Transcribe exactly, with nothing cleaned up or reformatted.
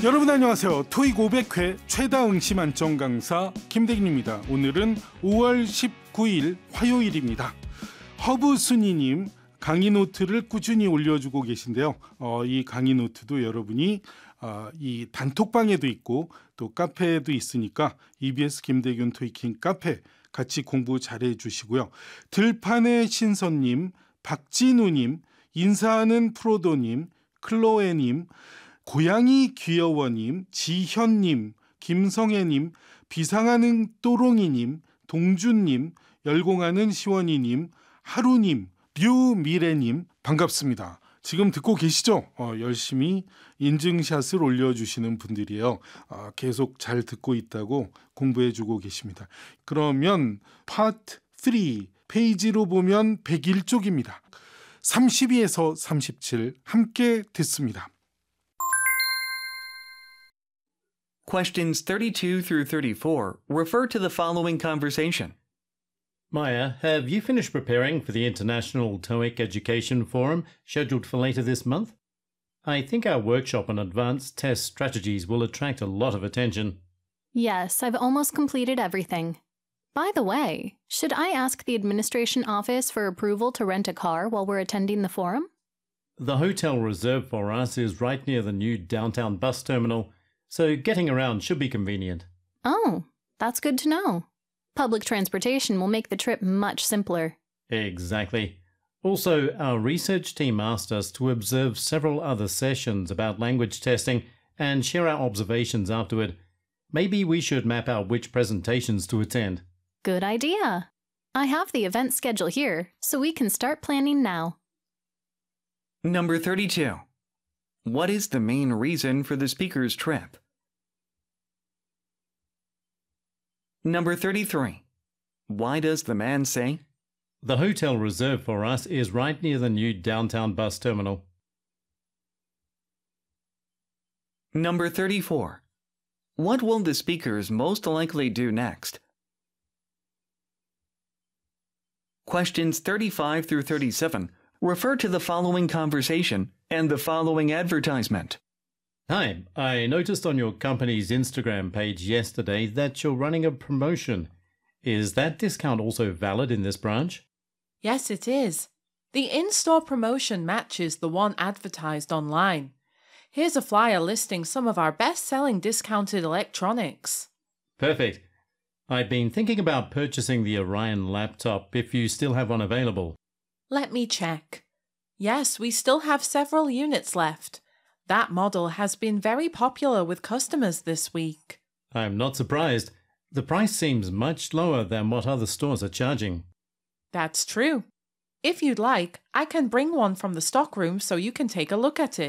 여러분 안녕하세요. 토익 오백 회 최다 응시 만점 강사 김대균입니다. 오늘은 오월 십구일 화요일입니다. 허브순이님 강의 노트를 꾸준히 올려주고 계신데요. 어, 이 강의 노트도 여러분이 어, 이 단톡방에도 있고 또 카페에도 있으니까 이비에스 김대균 토익킹 카페 같이 공부 잘해 주시고요. 들판의 신선님, 박진우님, 인사하는 프로도님, 클로에님, 고양이 귀여워님, 지현님, 김성애님, 비상하는 또롱이님, 동준님, 열공하는 시원이님, 하루님, 류미래님 반갑습니다. 지금 듣고 계시죠? 어, 열심히 인증샷을 올려주시는 분들이에요. 어, 계속 잘 듣고 있다고 공부해주고 계십니다. 그러면 파트 삼 페이지로 보면 백일 쪽입니다. 삼십이에서 삼십칠 함께 듣습니다. Questions thirty-two through thirty-four refer to the following conversation. Maya, have you finished preparing for the International TOEIC Education Forum scheduled for later this month? I think our workshop on advanced test strategies will attract a lot of attention. Yes, I've almost completed everything. By the way, should I ask the administration office for approval to rent a car while we're attending the forum? The hotel reserved for us is right near the new downtown bus terminal, so getting around should be convenient. Oh, that's good to know. Public transportation will make the trip much simpler. Exactly. Also, our research team asked us to observe several other sessions about language testing and share our observations afterward. Maybe we should map out which presentations to attend. Good idea. I have the event schedule here, so we can start planning now. Number thirty-two. What is the main reason for the speaker's trip? Number thirty-three. Why does the man say? The hotel reserved for us is right near the new downtown bus terminal. Number thirty-four. What will the speakers most likely do next? Questions thirty-five through thirty-seven refer to the following conversation and the following advertisement. Hi, I noticed on your company's Instagram page yesterday that you're running a promotion. Is that discount also valid in this branch? Yes, it is. The in-store promotion matches the one advertised online. Here's a flyer listing some of our best-selling discounted electronics. Perfect. I've been thinking about purchasing the Orion laptop if you still have one available. Let me check. Yes, we still have several units left. That model has been very popular with customers this week. I'm not surprised. The price seems much lower than what other stores are charging. That's true. If you'd like, I can bring one from the stockroom so you can take a look at it.